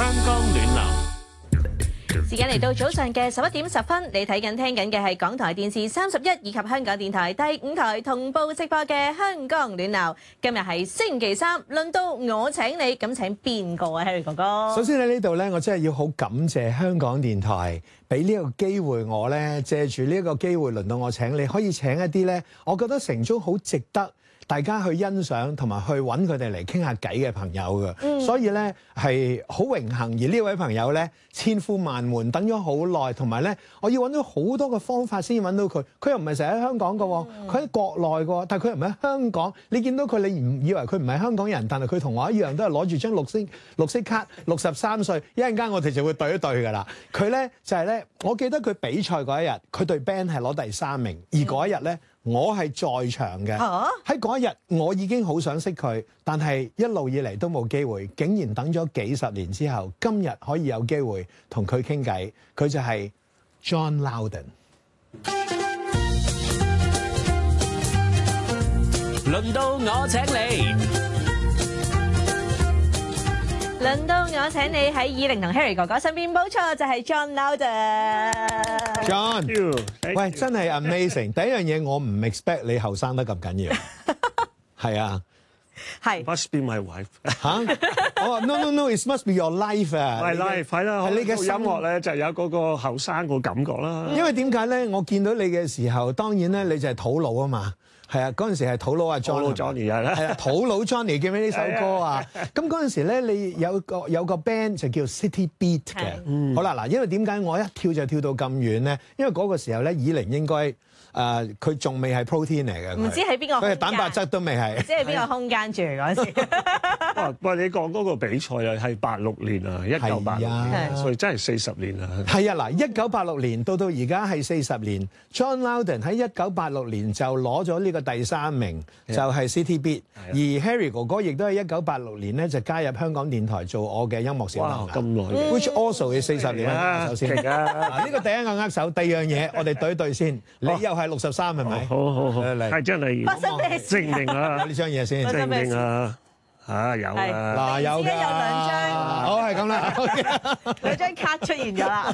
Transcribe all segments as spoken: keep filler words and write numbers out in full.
香港暖流。 時間嚟到早上嘅十一點十分，你睇緊聽緊嘅係港台電視三十一以及香港電台第五台同步直播嘅香港暖流。今日係星期三，輪到我請你，咁請邊個啊 Harry 哥哥？ 首先喺呢度咧，我真係要好感謝香港電台俾呢個機會我咧，借住呢個機會輪到我請你，可以請一啲咧，我覺得城中好值得大家去欣賞同埋去揾佢哋嚟傾下偈嘅朋友嘅，嗯、所以咧係好榮幸。而呢位朋友咧千呼萬喚等咗好耐，同埋咧我要揾到好多嘅方法先至揾到佢。佢又唔係成日喺香港嘅，佢喺、嗯、國內嘅，但係佢又唔喺香港。你見到佢，你唔以為佢唔係香港人，但係佢同我一樣都係攞住張綠色綠色卡，六十三歲。一陣間我哋就會對一對㗎啦。佢咧就係、是、咧，我記得佢比賽嗰一日，佢對 band 係攞第三名，而嗰一日咧。我係在場嘅，喺嗰一日我已經好想識佢，但係一路以嚟都冇機會，竟然等咗幾十年之後，今日可以有機會同佢傾偈。佢就係 John Loudon。 輪到我請你。 輪到我請你喺以玲同 Harry 哥哥身邊，冇錯就係 John Loudon。 John，喂，真係 amazing！第一樣嘢我唔 expect 你後生得咁緊要，係啊， 係。 Must be my wife 嚇？哦，no no no，it must be your life 啊！ 係 life 係啦，係你嘅音樂咧就有嗰個後生個感覺啦。 因為點解咧？我見到你嘅時候，當然咧你就係土佬啊嘛。係啊，嗰陣時係土佬啊 John Johnny 係啦， 係啊，土佬 Johnny 記唔記得呢首歌啊？咁嗰陣時咧，你有個有個 band 就叫 City Beat 嘅。嗯、好啦，嗱，因為點解我一跳就跳到咁遠咧？因為嗰個時候咧，以玲應該。誒，佢仲未係 protein 嚟嘅， 唔知喺邊個， 佢係蛋白質都未係， 唔知喺邊個空間住嗰陣時。 哇！喂，你講嗰個比賽啊，係八六年啊，一九八六年，所以真係四十年啦。 係啊，嗱，一九八六年到到而家係四十年。John Loudon 喺一九八六年就攞咗呢個第三名，就係 City Beat。而 Harry 哥哥亦都係一九八六年咧就加入香港電台做我嘅音樂小朋友。 咁耐 ，which also 係四十年啦。首先， 啊， 呢個第一個握手，第二樣嘢我哋對一對先。你又係六十三係咪？ 好好好， 嚟係真係發生咩事？ 證明啊！ 呢張嘢先， 證明啊！嚇有啊！ 嗱有㗎， 有兩張， 好係咁啦， 兩張卡出現咗啦。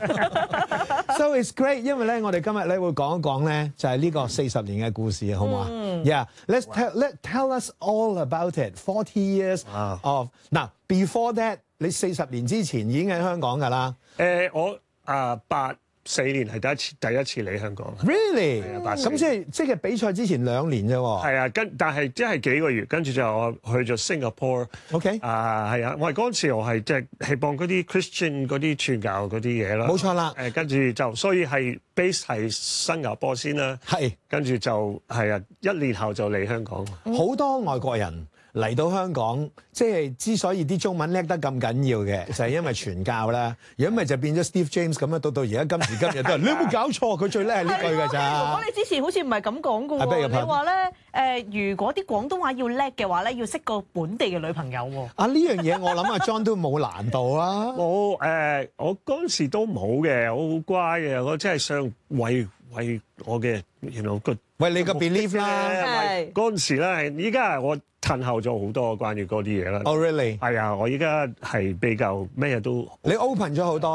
So it's great，因為咧，我哋今日咧會講一講咧，就係呢個四十年嘅故事，好唔好啊？Yeah，let's tell let tell us all about it. Forty years of 嗱，before that，你四十年之前已經喺香港㗎啦。 誒，我啊八四年係第一次第一次嚟香港。 Really？咁即係即係比賽之前兩年啫喎。 係啊，跟但係即係幾個月，跟住就我去咗 Singapore。 OK。 啊，係啊，我係嗰陣時我係即係係幫嗰啲 Christian 嗰啲傳教嗰啲嘢啦。 冇錯啦。 誒，跟住就所以係 base 係新加坡先啦。係。跟住就係啊，一年後就嚟香港。 好多外國人嚟到香港，即係之所以啲中文叻得咁緊要嘅，就係因為傳教啦。如果唔係就變咗 Steve James 咁樣，到到而家今時今日都係你有冇搞錯？佢最叻係呢句㗎咋。 如果你之前好似唔係咁講㗎喎，你話咧誒，如果啲廣東話要叻嘅話咧，要識個本地嘅女朋友喎。 啊呢樣嘢我諗阿 John 都冇難度啊。 我誒，我嗰陣時都冇嘅，我好乖嘅，我真係想為為我嘅原來個為你個 belief 啦。 係嗰陣時咧，依家我褪後咗好多關於嗰啲嘢啦。 Oh really？ 係啊，我依家係比較咩都你 open 咗好多。